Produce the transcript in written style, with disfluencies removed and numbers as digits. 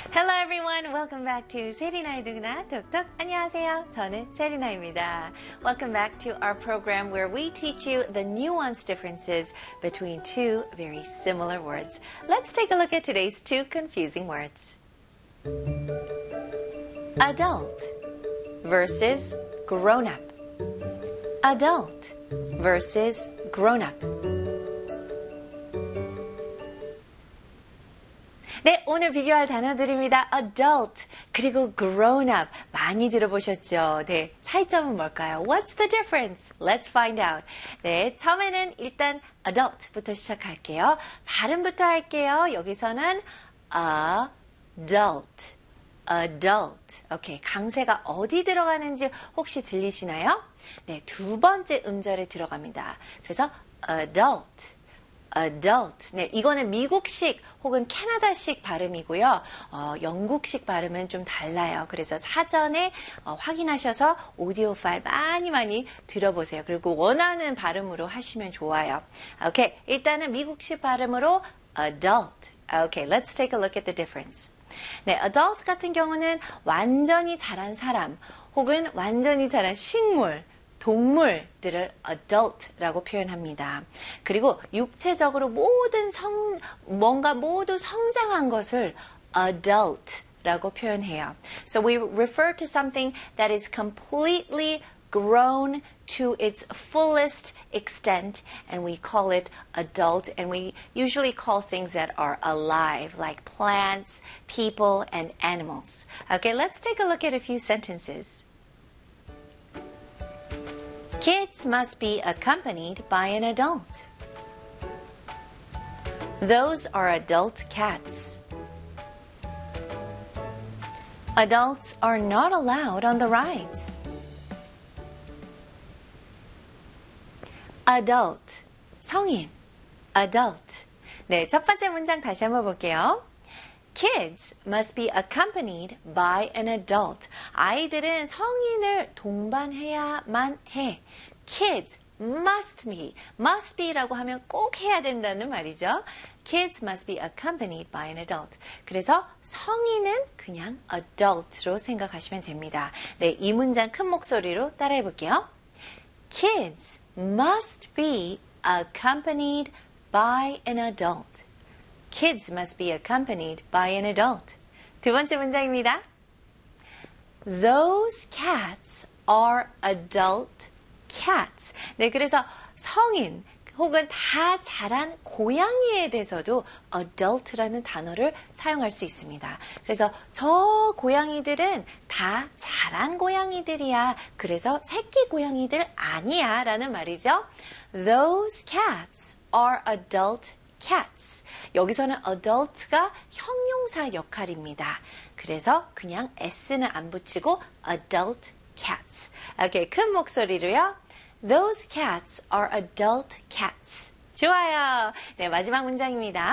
Hello everyone, welcome back to 세리나의 누구나 톡톡. 안녕하세요. 저는 세리나입니다. Welcome back to our program where we teach you the nuanced differences between two very similar words. Let's take a look at today's two confusing words. Adult versus grown-up. Adult versus grown-up. 네, 오늘 비교할 단어들입니다. adult, 그리고 grown-up. 많이 들어보셨죠? 네, 차이점은 뭘까요? What's the difference? Let's find out. 네, 처음에는 일단 adult부터 시작할게요. 발음부터 할게요. 여기서는 adult, adult. 오케이, 강세가 어디 들어가는지 혹시 들리시나요? 네, 두 번째 음절에 들어갑니다. 그래서 adult. adult. 네, 이거는 미국식 혹은 캐나다식 발음이고요. 영국식 발음은 좀 달라요. 그래서 사전에 확인하셔서 오디오 파일 많이 들어보세요. 그리고 원하는 발음으로 하시면 좋아요. 오케이, 일단은 미국식 발음으로 adult. 오케이, let's take a look at the difference. 네, adult 같은 경우는 완전히 자란 사람 혹은 완전히 자란 식물, 동물들을 adult라고 표현합니다. 그리고 육체적으로 뭔가 모두 성장한 것을 adult라고 표현해요. So we refer to something that is completely grown to its fullest extent and we call it adult, and we usually call things that are alive like plants, people, and animals. Okay, let's take a look at a few sentences. Kids must be accompanied by an adult. Those are adult cats. Adults are not allowed on the rides. Adult, 성인, adult. 네, 첫 번째 문장 다시 한번 볼게요. Kids must be accompanied by an adult. 아이들은 성인을 동반해야만 해. Kids must be. must be라고 하면 꼭 해야 된다는 말이죠. Kids must be accompanied by an adult. 그래서 성인은 그냥 adult로 생각하시면 됩니다. 네, 이 문장 큰 목소리로 따라해 볼게요. Kids must be accompanied by an adult. Kids must be accompanied by an adult. 두 번째 문장입니다. Those cats are adult cats. 네, 그래서 성인 혹은 다 자란 고양이에 대해서도 adult라는 단어를 사용할 수 있습니다. 그래서 저 고양이들은 다 자란 고양이들이야. 그래서 새끼 고양이들 아니야 라는 말이죠. Those cats are adult cats. 여기서는 adult가 형용사 역할입니다. 그래서 그냥 s는 안 붙이고 adult cats. 오케이, 큰 목소리로요. Those cats are adult cats. 좋아요. 네, 마지막 문장입니다.